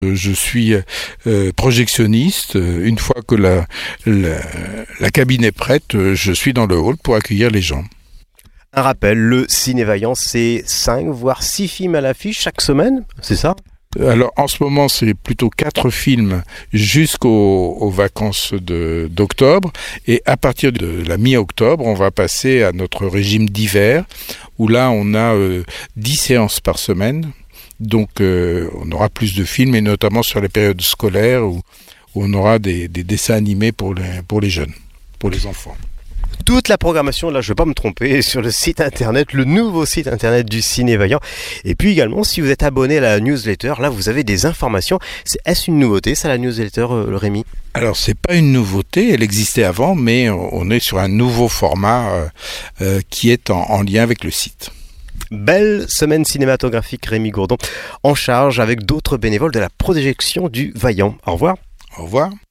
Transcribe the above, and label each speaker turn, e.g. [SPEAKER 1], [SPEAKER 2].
[SPEAKER 1] Je suis projectionniste. Une fois que la cabine est prête, je suis dans le hall pour accueillir les gens.
[SPEAKER 2] Un rappel, le Ciné Vaillant, c'est 5 voire 6 films à l'affiche chaque semaine, c'est ça ?
[SPEAKER 1] Alors en ce moment c'est plutôt 4 films jusqu'aux vacances d'octobre, et à partir de la mi-octobre on va passer à notre régime d'hiver où là on a 10 séances par semaine, donc on aura plus de films, et notamment sur les périodes scolaires où on aura des dessins animés pour les jeunes, pour les enfants.
[SPEAKER 2] Toute la programmation, là je ne vais pas me tromper, sur le site internet, le nouveau site internet du Ciné Vaillant. Et puis également, si vous êtes abonné à la newsletter, là vous avez des informations. Est-ce une nouveauté ça, la newsletter, Rémi ?
[SPEAKER 1] Alors c'est pas une nouveauté, elle existait avant, mais on est sur un nouveau format qui est en lien avec le site.
[SPEAKER 2] Belle semaine cinématographique, Rémi Gourdon, en charge avec d'autres bénévoles de la projection du Vaillant. Au revoir.
[SPEAKER 1] Au revoir.